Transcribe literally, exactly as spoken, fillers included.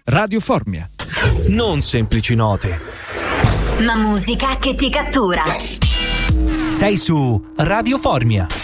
Radio Formia. Non semplici note, ma musica che ti cattura. sei su Radio Formia.